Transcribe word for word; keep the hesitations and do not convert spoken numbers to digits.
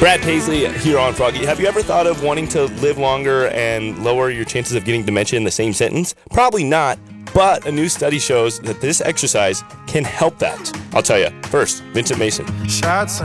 Brad Paisley here on Froggy. Have you ever thought of wanting to live longer and lower your chances of getting dementia in the same sentence? Probably not, but a new study shows that this exercise can help that. I'll tell you. First, Vincent Mason. Shots